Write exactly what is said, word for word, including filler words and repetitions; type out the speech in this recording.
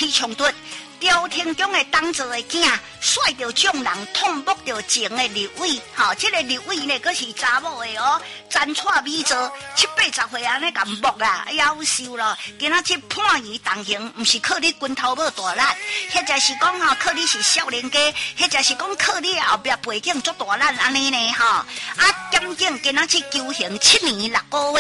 起冲突。朝廷中的当做的囝，率着众人痛骂着前的立委，吼、哦，这个立委呢，佫是查某的哦，zan错美做，七八十岁安尼甲骂啦，夭寿咯。今仔日判伊当刑，毋是靠你拳头要大力，或者是讲吼，靠你是少年家，或者是讲靠你后壁背景足大力安尼呢，吼、哦。啊，检警今仔日求刑七年六个